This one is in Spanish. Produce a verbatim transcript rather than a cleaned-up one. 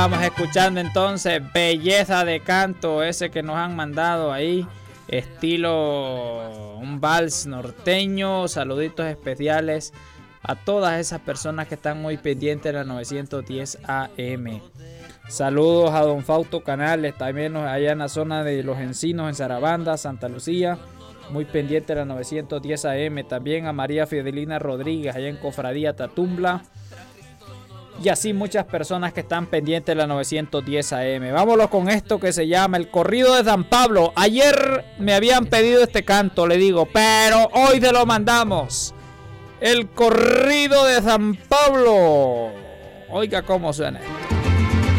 Vamos escuchando entonces Belleza de Canto, ese que nos han mandado ahí, estilo un vals norteño. Saluditos especiales a todas esas personas que están muy pendientes de la novecientos diez A M. Saludos a don Fausto Canales, también allá en la zona de Los Encinos, en Sarabanda, Santa Lucía, muy pendiente de la novecientos diez A M. También a María Fidelina Rodríguez, allá en Cofradía Tatumbla. Y así muchas personas que están pendientes de la novecientos diez A M. Vámonos con esto que se llama El Corrido de San Pablo. Ayer me habían pedido este canto, le digo, pero hoy te lo mandamos. El Corrido de San Pablo. Oiga cómo suena.